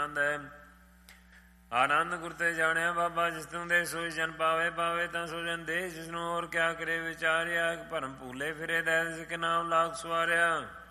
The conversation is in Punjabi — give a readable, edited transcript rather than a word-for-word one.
ਆਨੰਦ ਹੈ। ਆਨੰਦ ਗੁਰ ਤੇ ਜਾਣਿਆ ਬਾਬਾ, ਜਿਸ ਤੂੰ ਦੇ ਸੋਈ ਜਨ ਪਾਵੇ, ਪਾਵੇ ਤਾਂ ਸੋ ਜਨ ਦੇ। ਜਿਸਨੂੰ ਹੋਰ ਕਿਆ ਕਰੇ ਵਿਚਾਰਿਆ, ਭਰਮ ਭੂਲੇ ਫਿਰੇ ਦੈ, ਜਿਸ ਕੇ ਨਾਮ ਲਾਗ ਸਵਾਰਿਆ।